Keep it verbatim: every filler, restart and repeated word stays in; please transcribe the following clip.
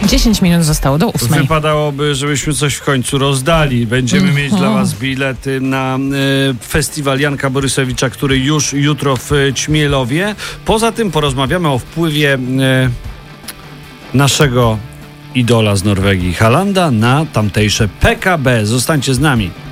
dziesięć minut zostało do ósmej. Wypadałoby, żebyśmy coś w końcu rozdali. Będziemy mieć dla was bilety na y, festiwal Janka Borysewicza, który już jutro w y, Ćmielowie. Poza tym porozmawiamy o wpływie y, naszego idola z Norwegii, Haalanda, na tamtejsze P K B. Zostańcie z nami.